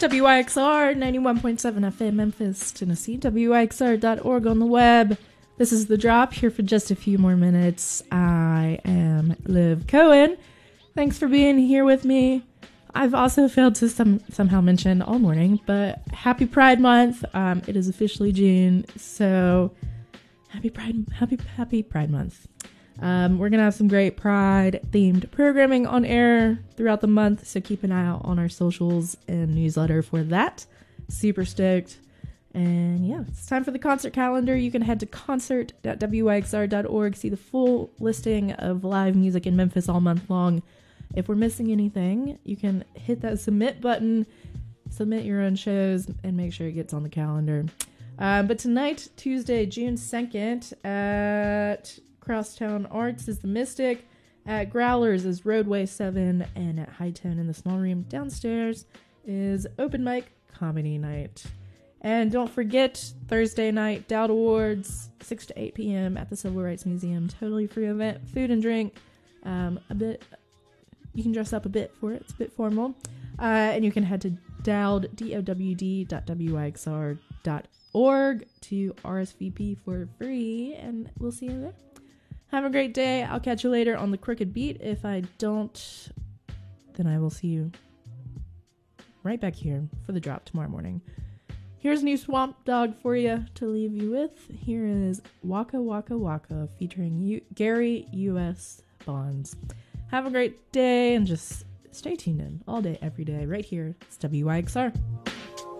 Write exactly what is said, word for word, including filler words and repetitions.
W Y X R ninety-one point seven F M Memphis, Tennessee, W Y X R dot org on the web. This is The Drop, here for just a few more minutes. I am Liv Cohen. Thanks for being here with me. I've also failed to some, somehow mention all morning, but happy Pride Month. Um, it is officially June, so happy Pride, happy, happy Pride Month. Um, we're going to have some great Pride-themed programming on air throughout the month, so keep an eye out on our socials and newsletter for that. Super stoked. And yeah, it's time for the concert calendar. You can head to concert dot W Y X R dot org, see the full listing of live music in Memphis all month long. If we're missing anything, you can hit that submit button, submit your own shows, and make sure it gets on the calendar. Uh, but tonight, Tuesday, June second, at Crosstown Arts is The Mystic, at Growlers is Roadway seven, and at Hightone in the small room downstairs is Open Mic Comedy Night. And don't forget, Thursday night, Dowd Awards, six to eight p.m. at the Civil Rights Museum. Totally free event, food and drink, um, a bit... You can dress up a bit for it. It's a bit formal. Uh, and you can head to dowd, D O W D dot W Y X R dot org to R S V P for free. And we'll see you there. Have a great day. I'll catch you later on the Crooked Beat. If I don't, then I will see you right back here for the drop tomorrow morning. Here's a new Swamp Dogg for you to leave you with. Here is Waka Waka Waka featuring U- Gary U S Bonds. Have a great day and just stay tuned in all day, every day, right here. It's W Y X R.